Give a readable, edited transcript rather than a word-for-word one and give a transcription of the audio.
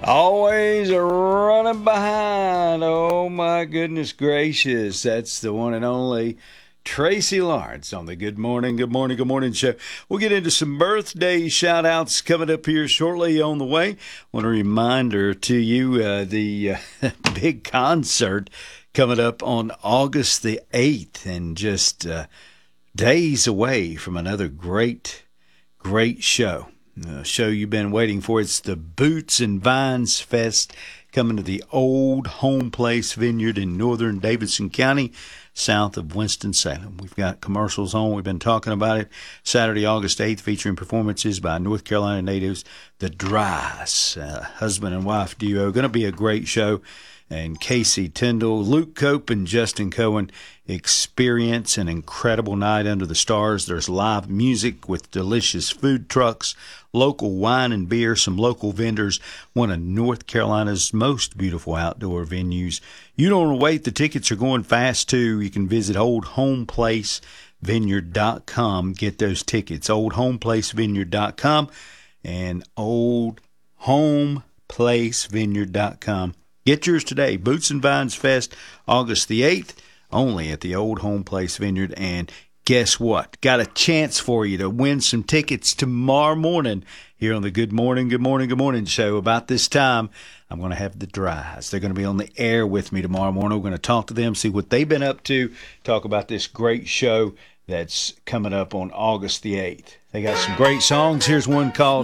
Always running behind. Oh my goodness gracious. That's the one and only Tracy Lawrence on the Good Morning show. We'll get into some birthday shout outs coming up here shortly on the way. Want a reminder to you the big concert coming up on August the 8th, and just days away from another great show. The show you've been waiting for. It's the Boots and Vines Fest coming to the Old Home Place Vineyard in northern Davidson County, south of Winston-Salem. We've got commercials on. We've been talking about it. Saturday, August 8th, featuring performances by North Carolina natives, the Dries, husband and wife duo. Going to be a great show. And Casey Tyndall, Luke Cope, and Justin Cohen experience an incredible night under the stars. There's live music with delicious food trucks, local wine and beer, some local vendors, one of North Carolina's most beautiful outdoor venues. You don't want to wait. The tickets are going fast, too. You can visit oldhomeplacevineyard.com. Get those tickets, oldhomeplacevineyard.com and oldhomeplacevineyard.com. Get yours today. Boots and Vines Fest, August the 8th, only at the Old Home Place Vineyard. And guess what? Got a chance for you to win some tickets tomorrow morning here on the Good Morning show. About this time, I'm going to have the Dries. They're going to be on the air with me tomorrow morning. We're going to talk to them, see what they've been up to, talk about this great show that's coming up on August the 8th. They got some great songs. Here's one called